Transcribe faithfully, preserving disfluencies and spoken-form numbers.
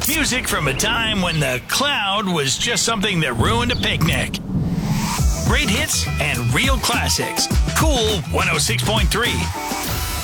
Music from a time when the cloud was just something that ruined a picnic. Great hits and real classics. Cool one oh six point three.